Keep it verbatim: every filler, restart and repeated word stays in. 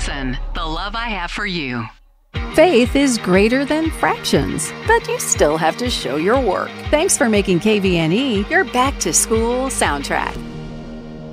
Listen, the love I have for you. Faith is greater than fractions, but you still have to show your work. Thanks for making K V N E your back to school soundtrack.